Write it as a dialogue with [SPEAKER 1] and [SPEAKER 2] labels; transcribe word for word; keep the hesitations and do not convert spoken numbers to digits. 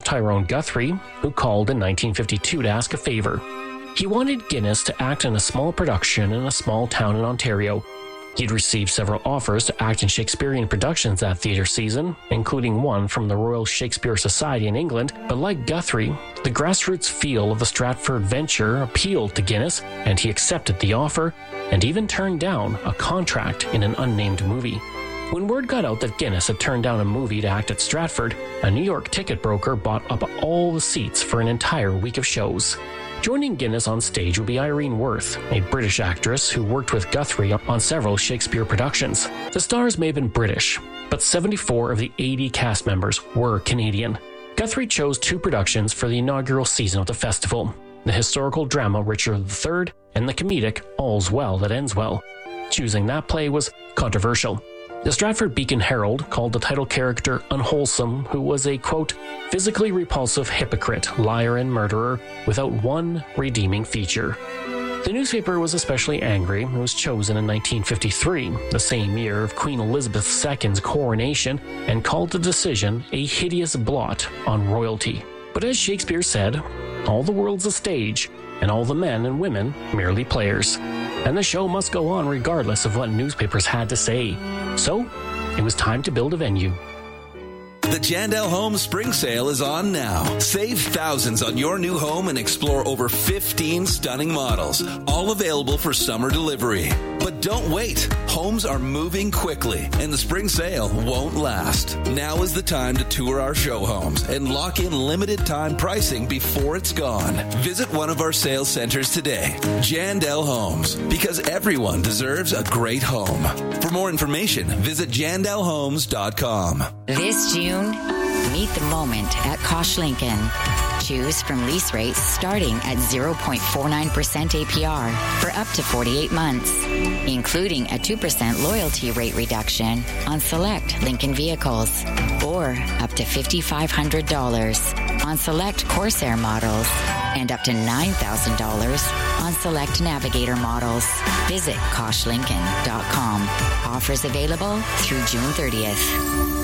[SPEAKER 1] Tyrone Guthrie, who called in nineteen fifty-two to ask a favor. He wanted Guinness to act in a small production in a small town in Ontario. He'd received several offers to act in Shakespearean productions that theatre season, including one from the Royal Shakespeare Society in England, but like Guthrie, the grassroots feel of the Stratford venture appealed to Guinness, and he accepted the offer, and even turned down a contract in an unnamed movie. When word got out that Guinness had turned down a movie to act at Stratford, a New York ticket broker bought up all the seats for an entire week of shows. Joining Guinness on stage would be Irene Worth, a British actress who worked with Guthrie on several Shakespeare productions. The stars may have been British, but seventy-four of the eighty cast members were Canadian. Guthrie chose two productions for the inaugural season of the festival: the historical drama Richard the Third and the comedic All's Well That Ends Well. Choosing that play was controversial. The Stratford Beacon Herald called the title character unwholesome, who was a, quote, physically repulsive hypocrite, liar and murderer without one redeeming feature. The newspaper was especially angry. It was chosen in nineteen fifty-three, the same year of Queen Elizabeth the Second's coronation, and called the decision a hideous blot on royalty. But as Shakespeare said, all the world's a stage, and all the men and women merely players. And the show must go on regardless of what newspapers had to say. So, it was time to build a venue.
[SPEAKER 2] The Jandel Homes Spring Sale is on now. Save thousands on your new home and explore over fifteen stunning models, all available for summer delivery. But don't wait. Homes are moving quickly, and the spring sale won't last. Now is the time to tour our show homes and lock in limited time pricing before it's gone. Visit one of our sales centers today. Jandel Homes, because everyone deserves a great home. For more information, visit jandel homes dot com.
[SPEAKER 3] This June, meet the moment at Kosh Lincoln. Choose from lease rates starting at zero point four nine percent A P R for up to forty-eight months, including a two percent loyalty rate reduction on select Lincoln vehicles, or up to five thousand five hundred dollars on select Corsair models, and up to nine thousand dollars on select Navigator models. Visit kosh lincoln dot com. Offers available through June thirtieth.